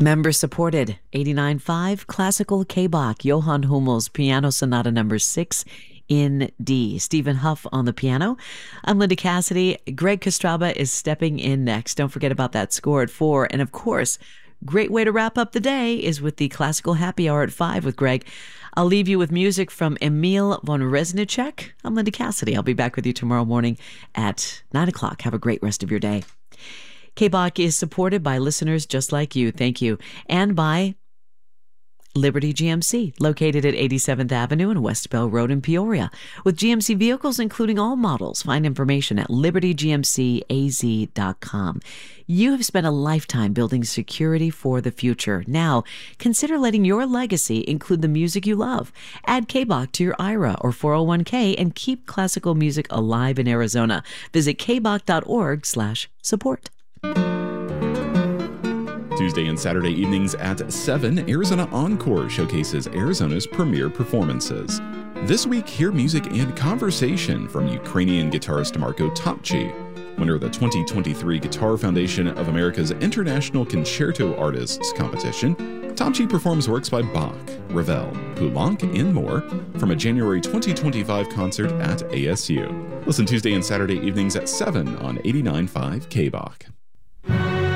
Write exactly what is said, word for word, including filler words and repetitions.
Member supported, eighty-nine point five, Classical K-Bach, Johann Hummel's Piano Sonata number six in D. Stephen Huff on the piano. I'm Linda Cassidy. Greg Kostraba is stepping in next. Don't forget about that score at four. And of course, great way to wrap up the day is with the Classical Happy Hour at five with Greg. I'll leave you with music from Emil von Reznicek. I'm Linda Cassidy. I'll be back with you tomorrow morning at nine o'clock. Have a great rest of your day. K-Bach is supported by listeners just like you. Thank you. And by Liberty G M C, located at eighty-seventh Avenue and West Bell Road in Peoria. With G M C vehicles, including all models, find information at liberty g m c a z dot com. You have spent a lifetime building security for the future. Now, consider letting your legacy include the music you love. Add K-Bach to your I R A or four oh one k and keep classical music alive in Arizona. Visit k bach dot org slash support. Tuesday and Saturday evenings at seven, Arizona Encore showcases Arizona's premier performances. This week, hear music and conversation from Ukrainian guitarist Marko Topci, winner of the twenty twenty-three Guitar Foundation of America's International Concerto Artists Competition. Topci performs works by Bach, Ravel, Poulenc, and more from a January twenty twenty-five concert at A S U. Listen Tuesday and Saturday evenings at seven on eighty-nine point five K-Bach.